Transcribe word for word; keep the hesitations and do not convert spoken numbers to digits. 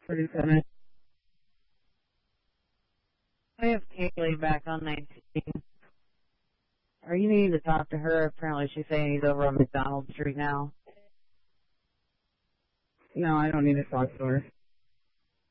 forty-seven. I have Kaylee back on nineteen. Are you needing to talk to her? Apparently she's saying he's over on McDonald Street now. No, I don't need to talk to her.